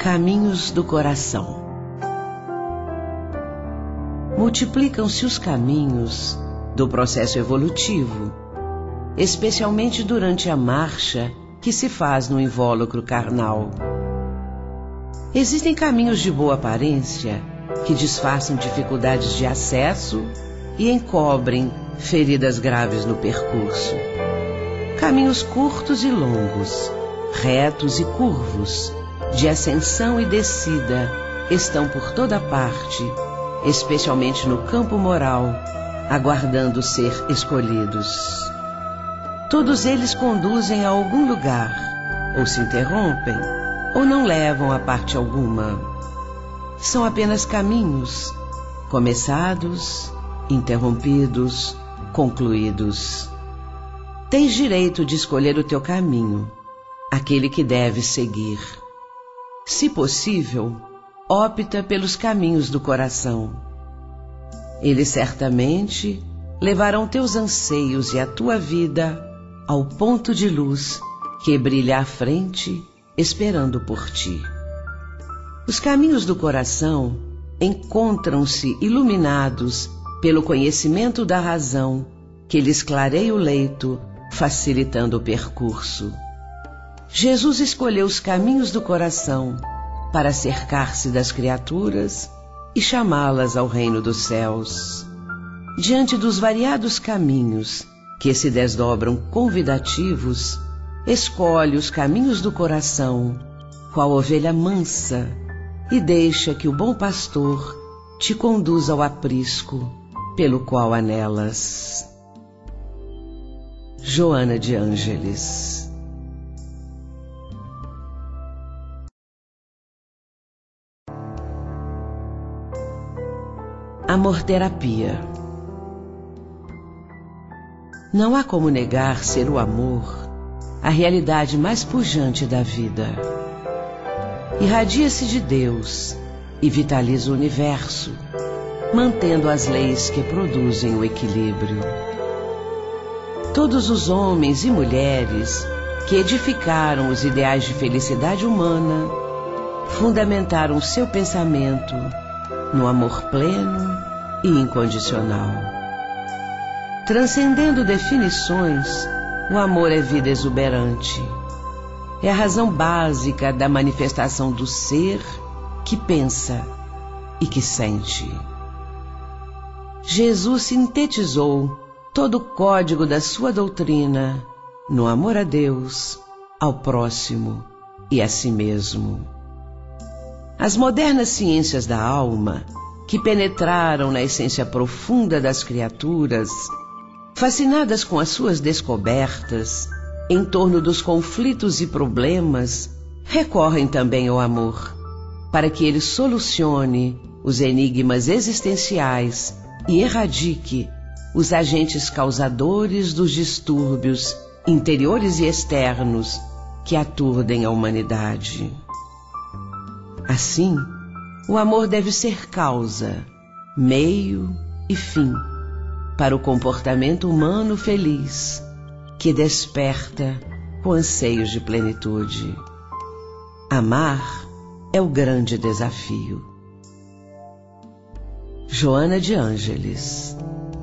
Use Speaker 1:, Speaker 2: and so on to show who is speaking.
Speaker 1: Caminhos do coração. Multiplicam-se os caminhos do processo evolutivo, especialmente durante a marcha que se faz no invólucro carnal. Existem caminhos de boa aparência que disfarçam dificuldades de acesso e encobrem feridas graves no percurso. Caminhos curtos e longos, retos e curvos, de ascensão e descida, estão por toda parte, especialmente no campo moral, aguardando ser escolhidos. Todos eles conduzem a algum lugar, ou se interrompem, ou não levam a parte alguma. São apenas caminhos, começados, interrompidos, concluídos. Tens direito de escolher o teu caminho, aquele que deves seguir. Se possível, opta pelos caminhos do coração. Eles certamente levarão teus anseios e a tua vida ao ponto de luz que brilha à frente, esperando por ti. Os caminhos do coração encontram-se iluminados pelo conhecimento da razão que lhes clareia o leito, facilitando o percurso. Jesus escolheu os caminhos do coração para cercar-se das criaturas e chamá-las ao reino dos céus. Diante dos variados caminhos que se desdobram convidativos, escolhe os caminhos do coração, qual ovelha mansa, e deixa que o bom pastor te conduza ao aprisco pelo qual anelas. Joana de Ângeles. Amor-terapia. Não há como negar ser o amor a realidade mais pujante da vida. Irradia-se de Deus e vitaliza o universo, mantendo as leis que produzem o equilíbrio. Todos os homens e mulheres que edificaram os ideais de felicidade humana fundamentaram seu pensamento no amor pleno e incondicional. Transcendendo definições, o amor é vida exuberante. É a razão básica da manifestação do ser que pensa e que sente. Jesus sintetizou todo o código da sua doutrina no amor a Deus, ao próximo e a si mesmo. As modernas ciências da alma, que penetraram na essência profunda das criaturas, fascinadas com as suas descobertas em torno dos conflitos e problemas, recorrem também ao amor, para que ele solucione os enigmas existenciais e erradique os agentes causadores dos distúrbios interiores e externos que aturdem a humanidade. Assim, o amor deve ser causa, meio e fim para o comportamento humano feliz que desperta com anseios de plenitude. Amar é o grande desafio. Joana de Ângeles.